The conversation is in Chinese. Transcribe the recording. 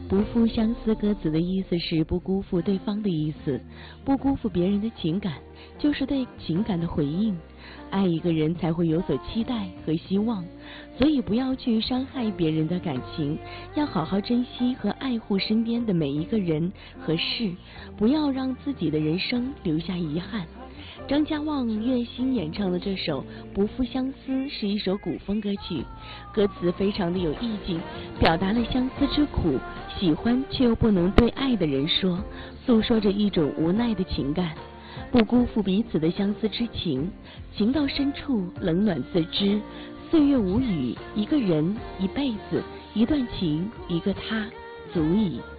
不负相思歌词的意思是不辜负对方的意思，不辜负别人的情感，就是对情感的回应。爱一个人才会有所期待和希望，所以不要去伤害别人的感情，要好好珍惜和爱护身边的每一个人和事，不要让自己的人生留下遗憾。张家旺、岳心演唱的这首《不负相思》是一首古风歌曲，歌词非常的有意境，表达了相思之苦，喜欢却又不能对爱的人说，诉说着一种无奈的情感。不辜负彼此的相思之情，情到深处冷暖自知，岁月无语，一个人一辈子，一段情，一个他，足矣。